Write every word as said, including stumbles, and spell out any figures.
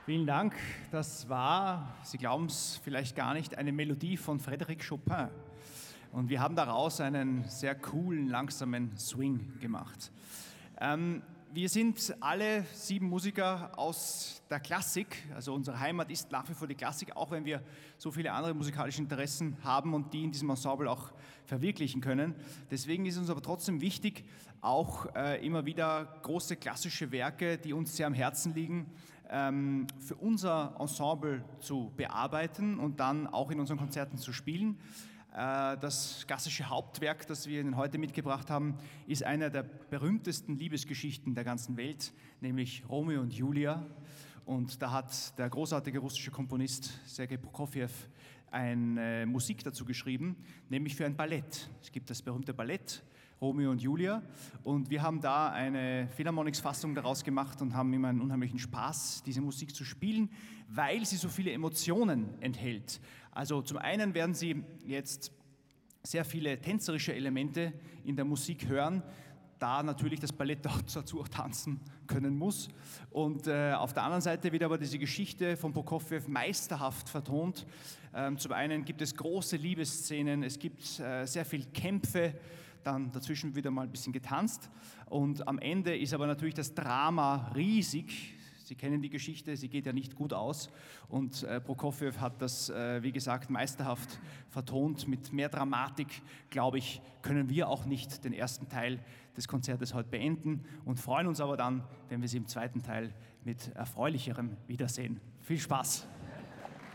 Vielen Dank. Das war, Sie glauben es vielleicht gar nicht, eine Melodie von Frédéric Chopin. Und wir haben daraus einen sehr coolen, langsamen Swing gemacht. Ähm, wir sind alle sieben Musiker aus der Klassik, also unsere Heimat ist nach wie vor die Klassik, auch wenn wir so viele andere musikalische Interessen haben und die in diesem Ensemble auch verwirklichen können. Deswegen ist uns aber trotzdem wichtig, auch äh, immer wieder große klassische Werke, die uns sehr am Herzen liegen, ähm, für unser Ensemble zu bearbeiten und dann auch in unseren Konzerten zu spielen. Das klassische Hauptwerk, das wir Ihnen heute mitgebracht haben, ist einer der berühmtesten Liebesgeschichten der ganzen Welt, nämlich Romeo und Julia. Und da hat der großartige russische Komponist Sergei Prokofjew eine Musik dazu geschrieben, nämlich für ein Ballett. Es gibt das berühmte Ballett Romeo und Julia und wir haben da eine Philharmonics-Fassung daraus gemacht und haben immer einen unheimlichen Spaß, diese Musik zu spielen, weil sie so viele Emotionen enthält. Also zum einen werden Sie jetzt sehr viele tänzerische Elemente in der Musik hören, da natürlich das Ballett auch dazu auch tanzen können muss. Und äh, auf der anderen Seite wird aber diese Geschichte von Prokofjew meisterhaft vertont. Ähm, zum einen gibt es große Liebesszenen, es gibt äh, sehr viel Kämpfe, dann dazwischen wieder mal ein bisschen getanzt. Und am Ende ist aber natürlich das Drama riesig. Sie kennen die Geschichte, sie geht ja nicht gut aus und äh, Prokofjew hat das, äh, wie gesagt, meisterhaft vertont. Mit mehr Dramatik, glaube ich, können wir auch nicht den ersten Teil des Konzertes heute beenden und freuen uns aber dann, wenn wir sie im zweiten Teil mit erfreulicherem wiedersehen. Viel Spaß!